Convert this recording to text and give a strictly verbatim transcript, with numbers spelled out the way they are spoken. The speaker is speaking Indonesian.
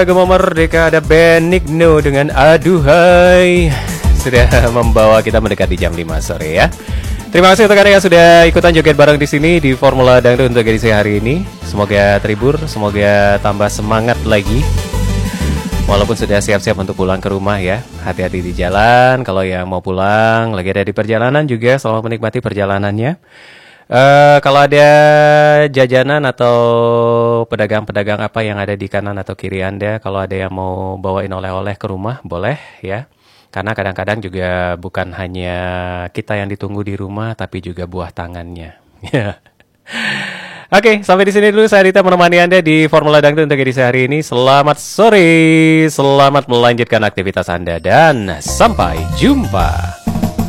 Gema Merdeka ada Benigno dengan Aduhai sudah membawa kita mendekati jam lima sore ya. Terima kasih untuk Anda yang sudah ikutan joget bareng di sini di Formula Dangdut untuk edisi hari ini. Semoga terhibur, semoga tambah semangat lagi. Walaupun sudah siap-siap untuk pulang ke rumah ya. Hati-hati di jalan. Kalau yang mau pulang lagi ada di perjalanan juga, selamat menikmati perjalanannya. Uh, kalau ada jajanan atau pedagang-pedagang apa yang ada di kanan atau kiri Anda, kalau ada yang mau bawain oleh-oleh ke rumah, boleh ya. Karena kadang-kadang juga bukan hanya kita yang ditunggu di rumah, tapi juga buah tangannya. Oke, okay, sampai di sini dulu saya Rita menemani Anda di Formula Dangdut untuk edisi hari ini. Selamat sore, selamat melanjutkan aktivitas Anda dan sampai jumpa.